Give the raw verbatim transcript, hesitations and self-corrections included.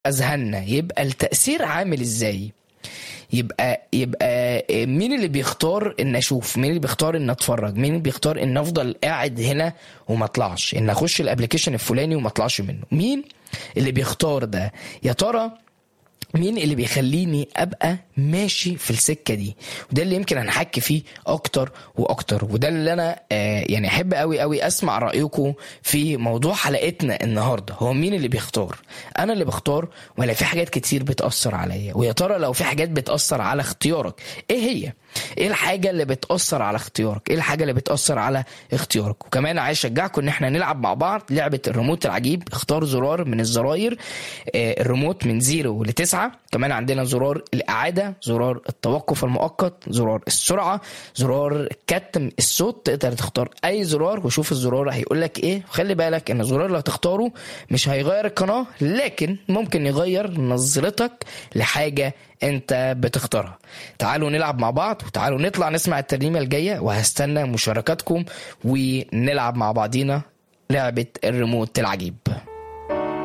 اذهاننا يبقى التأثير عامل ازاي؟ يبقى يبقى مين اللي بيختار ان اشوف، مين اللي بيختار ان اتفرج، مين اللي بيختار ان افضل قاعد هنا وما اطلعش، ان اخش الابليكيشن الفلاني وما اطلعش منه؟ مين اللي بيختار ده؟ يا ترى مين اللي بيخليني ابقى ماشي في السكه دي؟ وده اللي يمكن هنحكي فيه اكتر واكتر، وده اللي انا آه يعني احب قوي قوي اسمع رايكم في موضوع حلقتنا النهارده. هو مين اللي بيختار؟ انا اللي بختار ولا في حاجات كتير بتاثر عليا؟ ويا ترى لو في حاجات بتاثر على اختيارك ايه هي؟ ايه الحاجه اللي بتاثر على اختيارك؟ ايه الحاجه اللي بتاثر على اختيارك؟ وكمان عايز اشجعكم ان احنا نلعب مع بعض لعبه الريموت العجيب. اختار زرار من الزراير آه الريموت من زيرو لتسعة. كمان عندنا زرار الاعاده، زرار التوقف المؤقت، زرار السرعه، زرار كتم الصوت. تقدر تختار اي زرار وشوف الزرار هيقولك ايه. وخلي بالك ان الزرار اللي هتختاره مش هيغير القناه، لكن ممكن يغير نظرتك لحاجه انت بتختارها. تعالوا نلعب مع بعض، وتعالوا نطلع نسمع الترنيمه الجايه، وهستنى مشاركاتكم ونلعب مع بعضينا لعبه الريموت العجيب.